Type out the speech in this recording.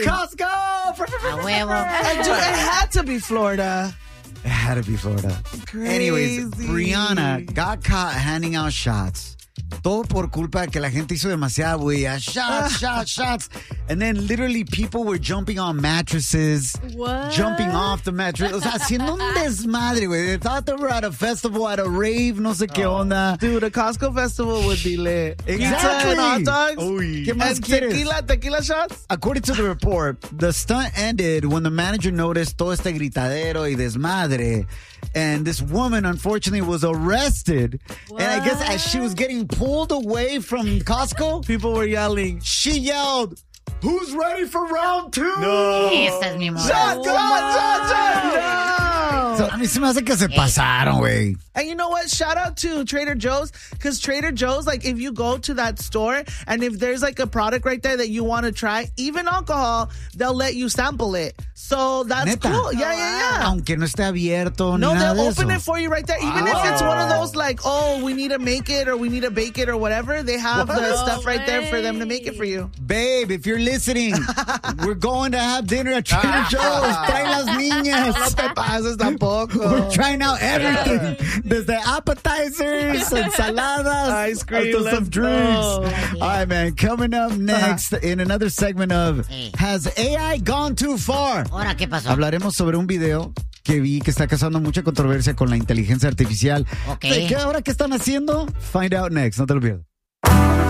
Costco! A huevo. Dude, it had to be Florida. It had to be Florida. Crazy. Anyways, Brianna got caught handing out shots. Todo por culpa de que la gente hizo demasiada bulla. Shots. And then literally people were jumping on mattresses. What? Jumping off the mattress. O sea, haciendo un desmadre, güey. They thought they were at a festival, at a rave, no sé qué onda. Dude, a Costco festival would be lit. Exactly. Pizza and hot dogs. Uy. ¿Qué más And quieres? tequila shots. According to the report, the stunt ended when the manager noticed todo este gritadero y desmadre. And this woman, unfortunately, was arrested. What? And I guess as she was getting pulled away from Costco, People were yelling. she yelled, "Who's ready for round 2?" Esa es mi moda. Shot. No. So, a mí se me hace que se pasaron, güey. And you know what? Shout out to Trader Joe's, because Trader Joe's, like, if you go to that store and if there's like a product right there that you want to try, even alcohol, they'll let you sample it. So that's Neta. cool. Yeah. Aunque no esté abierto, No, ni nada they'll de open eso. it for you right there. Even if it's one of those like, oh, we need to make it or we need to bake it or whatever, they have the stuff right there for them to make it for you. Babe, if you're listening, we're going to have dinner at Trader Joe's. Trae las niñas. No te pases tampoco. We're trying out everything. Desde appetizers, ensaladas, Ice cream, hasta some let's drinks. go. All right, man. Coming up next in another segment of Has AI Gone Too Far? Ahora, ¿qué pasó? Hablaremos sobre un video que vi que está causando mucha controversia con la inteligencia artificial. Ok. ¿De qué ahora qué están haciendo? Find out next. No te lo pierdas.